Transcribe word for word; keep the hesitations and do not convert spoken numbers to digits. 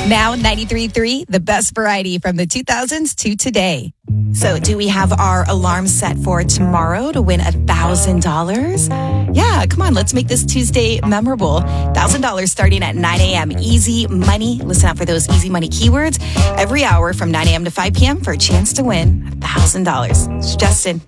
Now ninety-three point three, the best variety from the two thousands to today. So do we have our alarm set for tomorrow to win one thousand dollars? Yeah, come on, let's make this Tuesday memorable. one thousand dollars starting at nine a.m. Easy money. Listen out for those easy money keywords every hour from nine a.m. to five p.m. for a chance to win one thousand dollars. It's Justin.